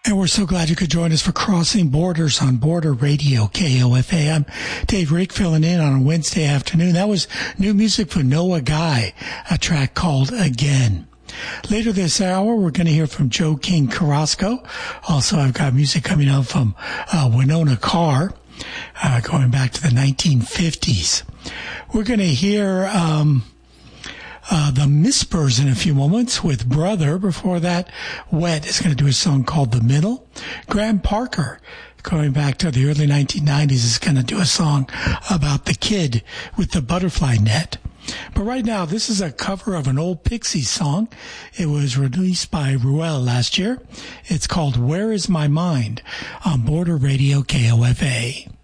And we're so glad you could join us for Crossing Borders on Border Radio, KOFA. I'm Dave Rick filling in on a Wednesday afternoon. That was new music from Noah Guy, a track called Again. Later this hour, we're going to hear from Joe King Carrasco. Also, I've got music coming up from Winona Carr, going back to the 1950s. We're going to hear the Mispers in a few moments with Brother. Before that, Wet is going to do a song called The Middle. Graham Parker, going back to the early 1990s, is going to do a song about the kid with the butterfly net. But right now, this is a cover of an old Pixies song. It was released by Ruel last year. It's called Where Is My Mind on Border Radio KOFA.